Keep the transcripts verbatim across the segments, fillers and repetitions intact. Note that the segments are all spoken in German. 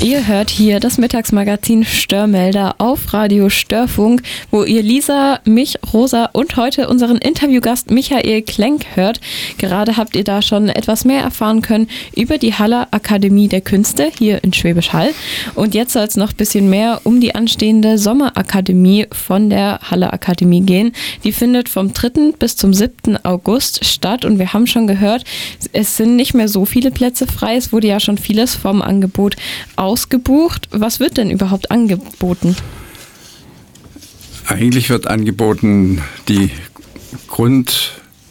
Ihr hört hier das Mittagsmagazin Störmelder auf Radio Störfunk, wo ihr Lisa, mich, Rosa und heute unseren Interviewgast Michael Klenk hört. Gerade habt ihr da schon etwas mehr erfahren können über die Haller Akademie der Künste hier in Schwäbisch Hall. Und jetzt soll es noch ein bisschen mehr um die anstehende Sommerakademie von der Haller Akademie gehen. Die findet vom dritten bis zum siebten August statt und wir haben schon gehört, es sind nicht mehr so viele Plätze frei. Es wurde ja schon vieles vom Angebot ausgebucht. Was wird denn überhaupt angeboten? Eigentlich wird angeboten die Grundlagen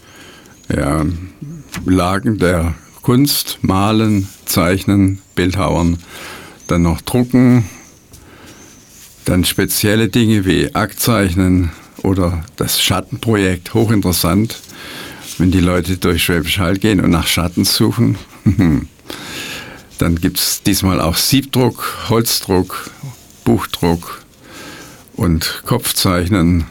ja, der Kunst, Malen, Zeichnen, Bildhauern, dann noch Drucken, dann spezielle Dinge wie Aktzeichnen oder das Schattenprojekt, hochinteressant, wenn die Leute durch Schwäbisch Hall gehen und nach Schatten suchen. Dann gibt es diesmal auch Siebdruck, Holzdruck, Buchdruck und Kopfzeichnen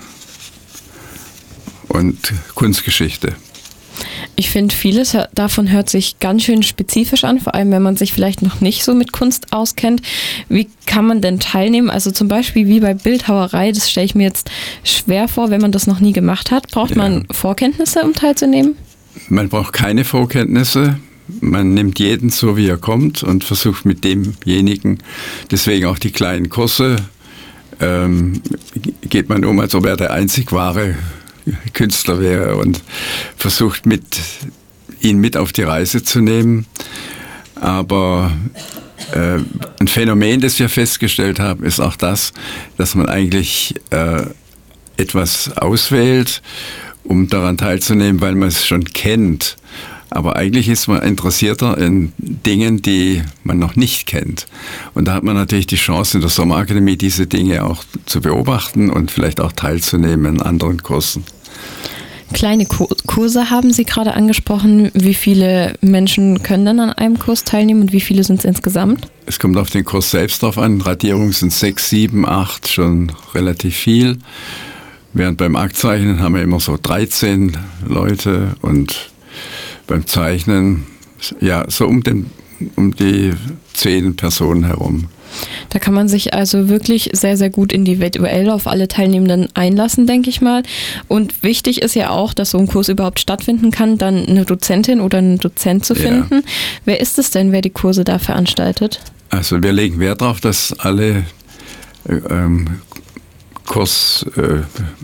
und Kunstgeschichte. Ich finde, vieles davon hört sich ganz schön spezifisch an, vor allem wenn man sich vielleicht noch nicht so mit Kunst auskennt. Wie kann man denn teilnehmen? Also zum Beispiel wie bei Bildhauerei, das stelle ich mir jetzt schwer vor, wenn man das noch nie gemacht hat. Braucht ja. man Vorkenntnisse, um teilzunehmen? Man braucht keine Vorkenntnisse. Man nimmt jeden so, wie er kommt und versucht mit demjenigen, deswegen auch die kleinen Kurse, ähm, geht man um, als ob er der einzig wahre Künstler wäre und versucht mit, ihn mit auf die Reise zu nehmen. Aber äh, ein Phänomen, das wir festgestellt haben, ist auch das, dass man eigentlich äh, etwas auswählt, um daran teilzunehmen, weil man es schon kennt. Aber eigentlich ist man interessierter in Dingen, die man noch nicht kennt. Und da hat man natürlich die Chance, in der Sommerakademie diese Dinge auch zu beobachten und vielleicht auch teilzunehmen in anderen Kursen. Kleine Kurse haben Sie gerade angesprochen. Wie viele Menschen können dann an einem Kurs teilnehmen und wie viele sind es insgesamt? Es kommt auf den Kurs selbst drauf an. Radierungen sind sechs, sieben, acht, schon relativ viel. Während beim Aktzeichnen haben wir immer so dreizehn Leute und beim Zeichnen, ja, so um, den, um die zehn Personen herum. Da kann man sich also wirklich sehr, sehr gut individuell auf alle Teilnehmenden einlassen, denke ich mal. Und wichtig ist ja auch, dass so ein Kurs überhaupt stattfinden kann, dann eine Dozentin oder einen Dozent zu finden. Ja. Wer ist es denn, wer die Kurse da veranstaltet? Also wir legen Wert darauf, dass alle ähm, Kurs... Äh,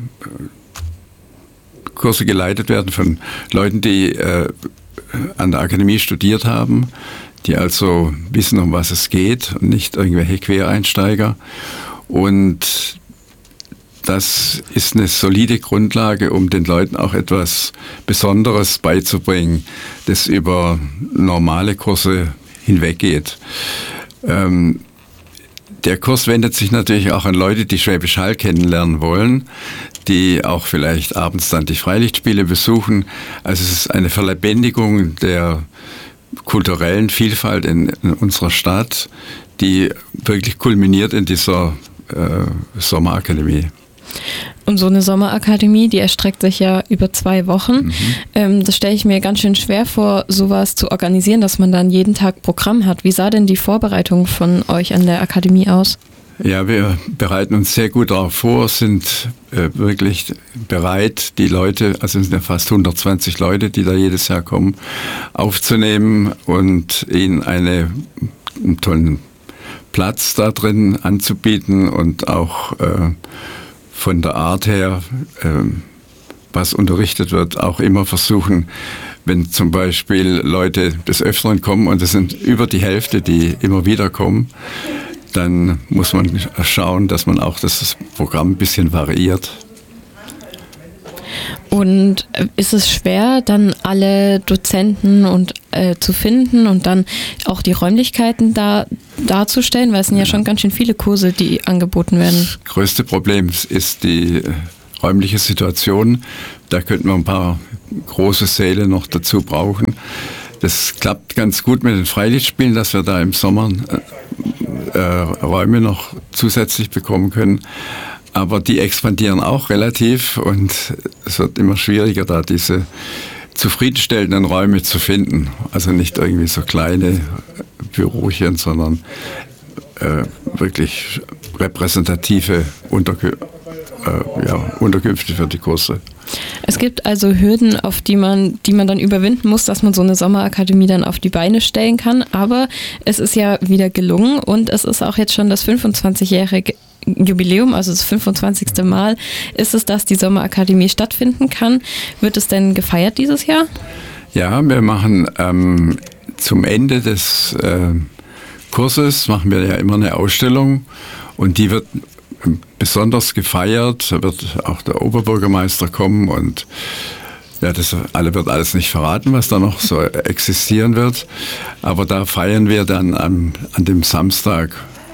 Kurse geleitet werden von Leuten, die äh, an der Akademie studiert haben, die also wissen, um was es geht und nicht irgendwelche Quereinsteiger. Und das ist eine solide Grundlage, um den Leuten auch etwas Besonderes beizubringen, das über normale Kurse hinweggeht. Ähm, Der Kurs wendet sich natürlich auch an Leute, die Schwäbisch Hall kennenlernen wollen, die auch vielleicht abends dann die Freilichtspiele besuchen. Also es ist eine Verlebendigung der kulturellen Vielfalt in, in unserer Stadt, die wirklich kulminiert in dieser äh, Sommerakademie. Und so eine Sommerakademie, die erstreckt sich ja über zwei Wochen. Mhm. Ähm, das stelle ich mir ganz schön schwer vor, sowas zu organisieren, dass man dann jeden Tag Programm hat. Wie sah denn die Vorbereitung von euch an der Akademie aus? Ja, wir bereiten uns sehr gut darauf vor, sind äh, wirklich bereit, die Leute, also es sind ja fast hundertzwanzig Leute, die da jedes Jahr kommen, aufzunehmen und ihnen eine, einen tollen Platz da drin anzubieten und auch äh, von der Art her, ähm, was unterrichtet wird, auch immer versuchen, wenn zum Beispiel Leute des Öfteren kommen und es sind über die Hälfte, die immer wieder kommen, dann muss man schauen, dass man auch das Programm ein bisschen variiert. Und ist es schwer, dann alle Dozenten und äh, zu finden und dann auch die Räumlichkeiten da darzustellen, weil es sind ja schon ganz schön viele Kurse, die angeboten werden. Das größte Problem ist die räumliche Situation. Da könnten wir ein paar große Säle noch dazu brauchen. Das klappt ganz gut mit den Freilichtspielen, dass wir da im Sommer äh, Räume noch zusätzlich bekommen können. Aber die expandieren auch relativ und es wird immer schwieriger, da diese zufriedenstellenden Räume zu finden. Also nicht irgendwie so kleine Bürochen, sondern äh, wirklich repräsentative Unterkü- äh, ja, Unterkünfte für die Kurse. Es gibt also Hürden, auf die man, die man dann überwinden muss, dass man so eine Sommerakademie dann auf die Beine stellen kann. Aber es ist ja wieder gelungen und es ist auch jetzt schon das fünfundzwanzigjährige Jubiläum, also das fünfundzwanzigste Mal ist es, dass die Sommerakademie stattfinden kann. Wird es denn gefeiert dieses Jahr? Ja, wir machen ähm, zum Ende des äh, Kurses machen wir ja immer eine Ausstellung und die wird besonders gefeiert. Da wird auch der Oberbürgermeister kommen und ja, das alle wird alles nicht verraten, was da noch so existieren wird. Aber da feiern wir dann am, an dem Samstag,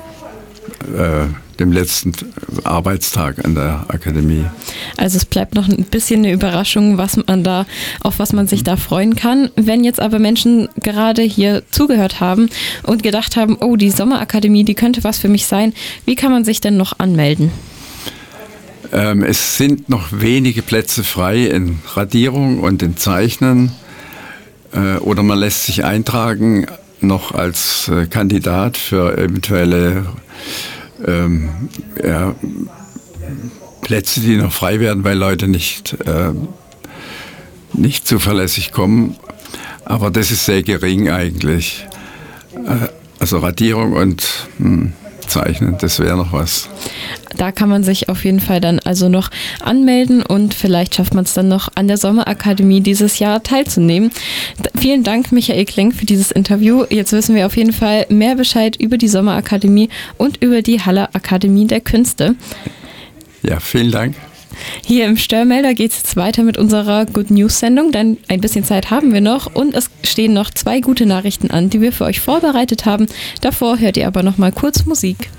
äh, dem letzten Arbeitstag an der Akademie. Also es bleibt noch ein bisschen eine Überraschung, was man da, auf was man sich da freuen kann. Wenn jetzt aber Menschen gerade hier zugehört haben und gedacht haben, oh, die Sommerakademie, die könnte was für mich sein, wie kann man sich denn noch anmelden? Ähm, es sind noch wenige Plätze frei in Radierung und in Zeichnen. Äh, oder man lässt sich eintragen noch als äh, Kandidat für eventuelle Ähm, ja, Plätze, die noch frei werden, weil Leute nicht, äh, nicht zuverlässig kommen. Aber das ist sehr gering eigentlich. Äh, also Radierung und mh, Zeichnen, das wäre noch was. Da kann man sich auf jeden Fall dann also noch anmelden und vielleicht schafft man es dann noch an der Sommerakademie dieses Jahr teilzunehmen. D- vielen Dank, Michael Klenk, für dieses Interview. Jetzt wissen wir auf jeden Fall mehr Bescheid über die Sommerakademie und über die Haller Akademie der Künste. Ja, vielen Dank. Hier im Störmelder geht es jetzt weiter mit unserer Good News-Sendung, denn ein bisschen Zeit haben wir noch und es stehen noch zwei gute Nachrichten an, die wir für euch vorbereitet haben. Davor hört ihr aber noch mal kurz Musik.